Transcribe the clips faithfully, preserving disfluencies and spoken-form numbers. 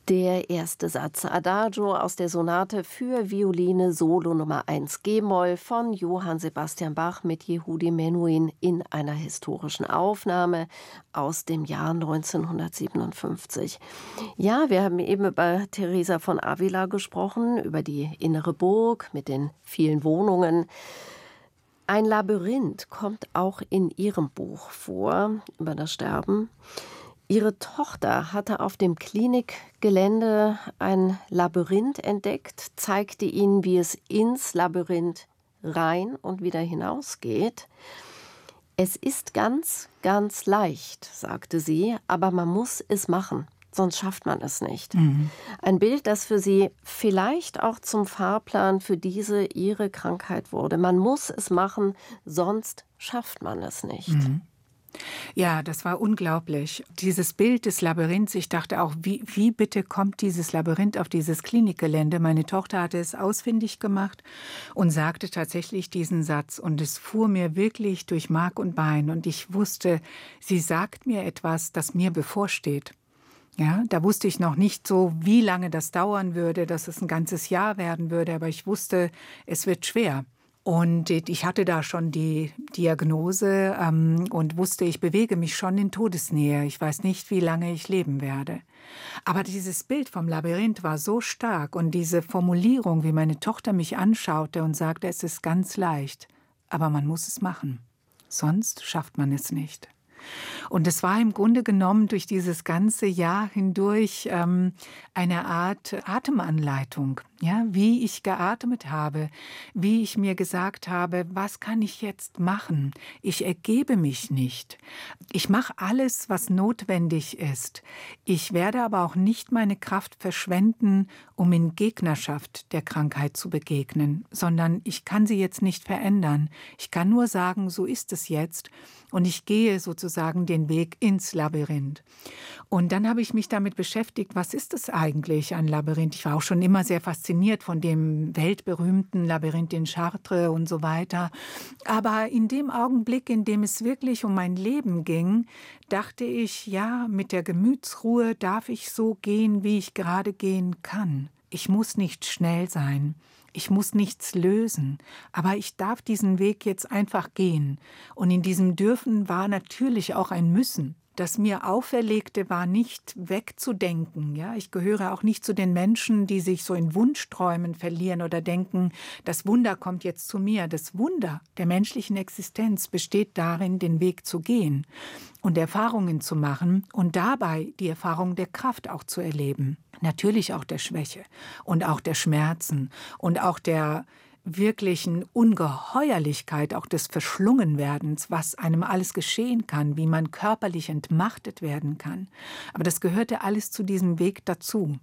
Der erste Satz Adagio aus der Sonate für Violine Solo Nummer eins G-Moll von Johann Sebastian Bach mit Yehudi Menuhin in einer historischen Aufnahme aus dem Jahr neunzehnhundertsiebenundfünfzig. Ja, wir haben eben über Teresa von Avila gesprochen, über die innere Burg mit den vielen Wohnungen. Ein Labyrinth kommt auch in ihrem Buch vor, über das Sterben. Ihre Tochter hatte auf dem Klinikgelände ein Labyrinth entdeckt, zeigte ihnen, wie es ins Labyrinth rein und wieder hinausgeht. Es ist ganz, ganz leicht, sagte sie, aber man muss es machen, sonst schafft man es nicht. Mhm. Ein Bild, das für sie vielleicht auch zum Fahrplan für diese, ihre Krankheit wurde. Man muss es machen, sonst schafft man es nicht. Mhm. Ja, das war unglaublich. Dieses Bild des Labyrinths, ich dachte auch, wie, wie bitte kommt dieses Labyrinth auf dieses Klinikgelände? Meine Tochter hatte es ausfindig gemacht und sagte tatsächlich diesen Satz. Und es fuhr mir wirklich durch Mark und Bein. Und ich wusste, sie sagt mir etwas, das mir bevorsteht. Ja, da wusste ich noch nicht so, wie lange das dauern würde, dass es ein ganzes Jahr werden würde. Aber ich wusste, es wird schwer. Und ich hatte da schon die Diagnose ähm, und wusste, ich bewege mich schon in Todesnähe. Ich weiß nicht, wie lange ich leben werde. Aber dieses Bild vom Labyrinth war so stark und diese Formulierung, wie meine Tochter mich anschaute und sagte, es ist ganz leicht, aber man muss es machen. Sonst schafft man es nicht. Und es war im Grunde genommen durch dieses ganze Jahr hindurch ähm, eine Art Atemanleitung, ja, wie ich geatmet habe, wie ich mir gesagt habe, was kann ich jetzt machen? Ich ergebe mich nicht. Ich mache alles, was notwendig ist. Ich werde aber auch nicht meine Kraft verschwenden, um in Gegnerschaft der Krankheit zu begegnen, sondern ich kann sie jetzt nicht verändern. Ich kann nur sagen, so ist es jetzt. Und ich gehe sozusagen den Weg ins Labyrinth. Und dann habe ich mich damit beschäftigt, was ist es eigentlich, ein Labyrinth? Ich war auch schon immer sehr fasziniert von dem weltberühmten Labyrinth in Chartres und so weiter. Aber in dem Augenblick, in dem es wirklich um mein Leben ging, dachte ich, ja, mit der Gemütsruhe darf ich so gehen, wie ich gerade gehen kann. Ich muss nicht schnell sein. Ich muss nichts lösen, aber ich darf diesen Weg jetzt einfach gehen. Und in diesem Dürfen war natürlich auch ein Müssen. Das mir auferlegte, war nicht wegzudenken. Ja, ich gehöre auch nicht zu den Menschen, die sich so in Wunschträumen verlieren oder denken, das Wunder kommt jetzt zu mir. Das Wunder der menschlichen Existenz besteht darin, den Weg zu gehen und Erfahrungen zu machen und dabei die Erfahrung der Kraft auch zu erleben. Natürlich auch der Schwäche und auch der Schmerzen und auch der wirklichen Ungeheuerlichkeit, auch des Verschlungenwerdens, was einem alles geschehen kann, wie man körperlich entmachtet werden kann. Aber das gehörte alles zu diesem Weg dazu.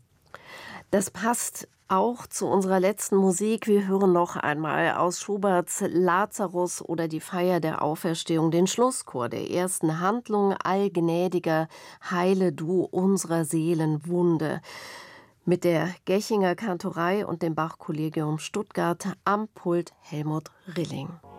Das passt auch zu unserer letzten Musik. Wir hören noch einmal aus Schuberts Lazarus oder die Feier der Auferstehung, den Schlusschor der ersten Handlung, Allgnädiger, heile du unserer Seelen Wunde. Mit der Gechinger Kantorei und dem Bach-Kollegium Stuttgart am Pult Helmut Rilling.